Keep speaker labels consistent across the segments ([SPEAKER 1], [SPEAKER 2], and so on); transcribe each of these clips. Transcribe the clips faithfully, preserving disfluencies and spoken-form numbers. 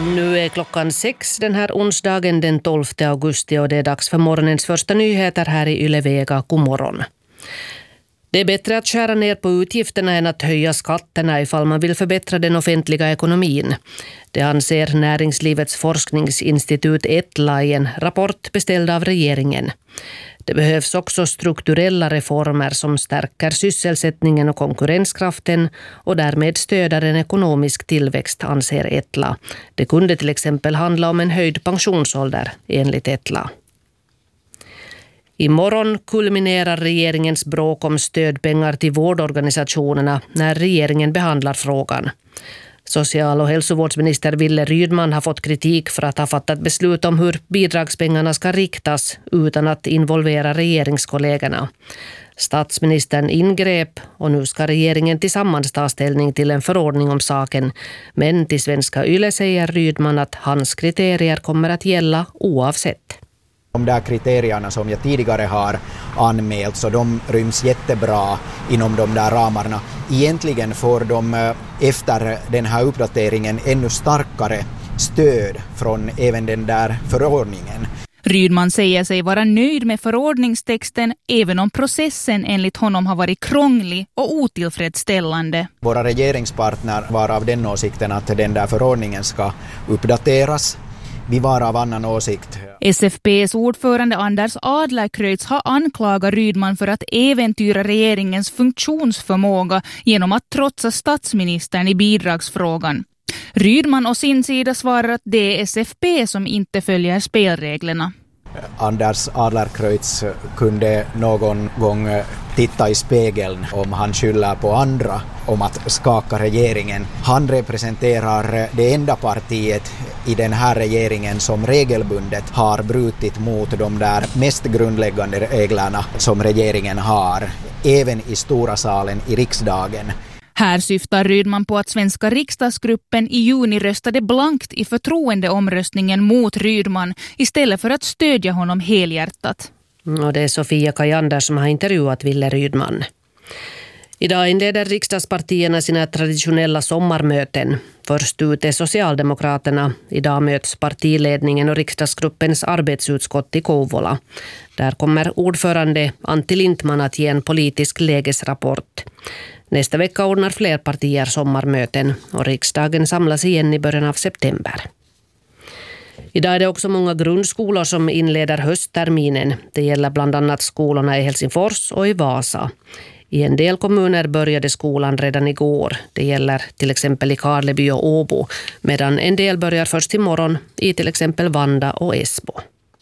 [SPEAKER 1] Nu är klockan sex den här onsdagen den tolfte augusti och det är dags för morgonens första nyheter här i Yle Vega. God morgon. Det är bättre att skära ner på utgifterna än att höja skatterna ifall man vill förbättra den offentliga ekonomin. Det anser Näringslivets forskningsinstitut Etla i en rapport beställd av regeringen. Det behövs också strukturella reformer som stärker sysselsättningen och konkurrenskraften och därmed stöder en ekonomisk tillväxt, anser Etla. Det kunde till exempel handla om en höjd pensionsålder, enligt Etla. Imorgon kulminerar regeringens bråk om stödpengar till vårdorganisationerna när regeringen behandlar frågan. Social- och hälsovårdsminister Wille Rydman har fått kritik för att ha fattat beslut om hur bidragspengarna ska riktas utan att involvera regeringskollegorna. Statsministern ingrep och nu ska regeringen tillsammans ta ställning till en förordning om saken. Men till Svenska Yle säger Rydman att hans kriterier kommer att gälla oavsett.
[SPEAKER 2] De där kriterierna som jag tidigare har anmält, så de ryms jättebra inom de där ramarna. Egentligen får de efter den här uppdateringen ännu starkare stöd från även den där förordningen.
[SPEAKER 3] Rydman säger sig vara nöjd med förordningstexten även om processen enligt honom har varit krånglig och otillfredsställande.
[SPEAKER 2] Våra regeringspartner var av den åsikten att den där förordningen ska uppdateras. Vi var av annan åsikt.
[SPEAKER 3] S F P:s ordförande Anders Adlercreutz har anklagat Rydman för att äventyra regeringens funktionsförmåga genom att trotsa statsministern i bidragsfrågan. Rydman och sin sida svarar att det är S F P som inte följer spelreglerna.
[SPEAKER 2] Anders Adlercreutz kunde någon gång titta i spegeln om han skyller på andra om att skaka regeringen. Han representerar det enda partiet i den här regeringen som regelbundet har brutit mot de där mest grundläggande reglerna som regeringen har, även i stora salen i riksdagen.
[SPEAKER 3] Här syftar Rydman på att svenska riksdagsgruppen i juni röstade blankt i förtroendeomröstningen mot Rydman istället för att stödja honom helhjärtat.
[SPEAKER 1] Och det är Sofia Kajander som har intervjuat Wille Rydman. Idag inleder riksdagspartierna sina traditionella sommarmöten. Först ut är Socialdemokraterna. Idag möts partiledningen och riksdagsgruppens arbetsutskott i Kouvola. Där kommer ordförande Antti Lindman att ge en politisk lägesrapport. Nästa vecka ordnar fler partier sommarmöten och riksdagen samlas igen i början av september. Idag är det också många grundskolor som inleder höstterminen. Det gäller bland annat skolorna i Helsingfors och i Vasa. I en del kommuner började skolan redan igår. Det gäller till exempel i Karleby och Åbo, medan en del börjar först imorgon i till exempel Vanda och Esbo.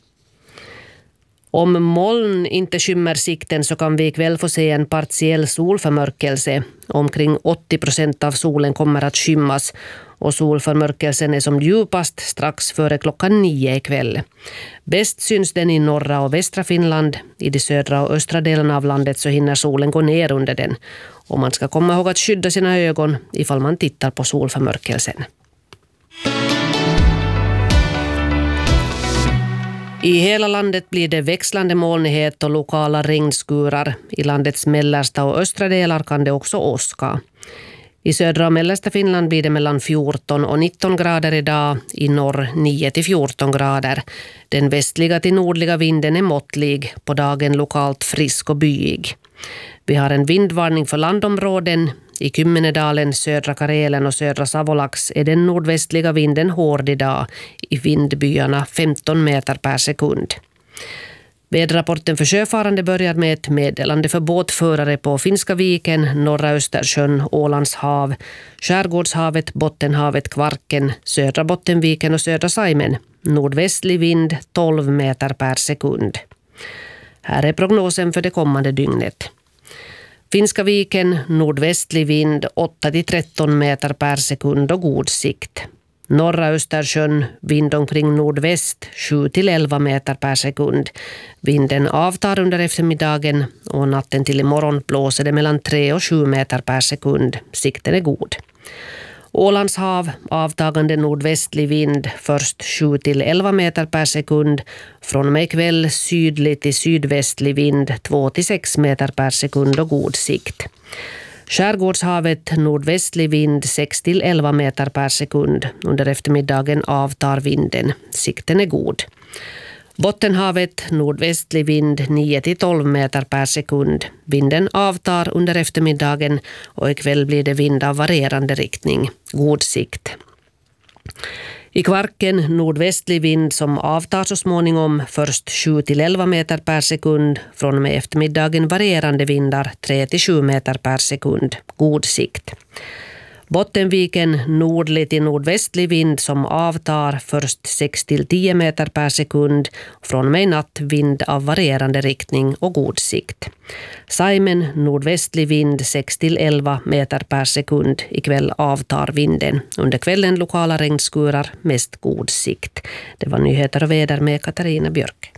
[SPEAKER 1] Om moln inte skymmer sikten så kan vi ikväll få se en partiell solförmörkelse. Omkring åttio procent av solen kommer att skymmas och solförmörkelsen är som djupast strax före klockan nio ikväll. Bäst syns den i norra och västra Finland. I de södra och östra delarna av landet så hinner solen gå ner under den. Och man ska komma ihåg att skydda sina ögon ifall man tittar på solförmörkelsen. I hela landet blir det växlande molnighet och lokala regnskurar. I landets mellersta och östra delar kan det också åska. I södra och mellersta Finland blir det mellan fjorton och nitton grader idag, i norr nio till fjorton grader. Den västliga till nordliga vinden är måttlig, på dagen lokalt frisk och byig. Vi har en vindvarning för landområden. I Kymmenedalen, södra Karelen och södra Savolax är den nordvästliga vinden hård idag, i vindbyarna femton meter per sekund. Väderrapporten för sjöfarande börjar med ett meddelande för båtförare på Finska viken, norra Östersjön, Ålands hav, Skärgårdshavet, Bottenhavet, Kvarken, södra Bottenviken och södra Saimen. Nordvästlig vind tolv meter per sekund. Här är prognosen för det kommande dygnet. Finska viken, nordvästlig vind åtta till tretton meter per sekund och god sikt. Norra Östersjön, vind omkring nordväst sju till elva meter per sekund. Vinden avtar under eftermiddagen och natten till imorgon blåser det mellan tre och sju meter per sekund. Sikten är god. Ålands hav, avtagande nordvästlig vind, först sju till elva meter per sekund. Från och med ikväll sydlig till sydvästlig vind, två till sex meter per sekund och god sikt. Skärgårdshavet nordvästlig vind sex till elva meter per sekund. Under eftermiddagen avtar vinden. Sikten är god. Bottenhavet nordvästlig vind nio till tolv meter per sekund. Vinden avtar under eftermiddagen och ikväll blir det vind av varierande riktning. God sikt. I Kvarken nordvästlig vind som avtar så småningom, först sju till elva meter per sekund. Från och med eftermiddagen varierande vindar tre till sju meter per sekund. God sikt. Bottenviken nordlig till nordvästlig vind som avtar, först sex till tio meter per sekund. Från och med natt vind av varierande riktning och god sikt. Saimen nordvästlig vind sex till elva meter per sekund. Ikväll avtar vinden. Under kvällen lokala regnskurar, mest god sikt. Det var nyheter och väder med Katarina Björk.